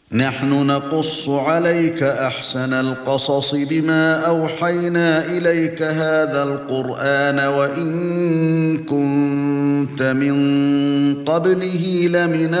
نحن نقص عليك احسن القصص بما اوحينا اليك هذا القران وان كنت من قبله لمن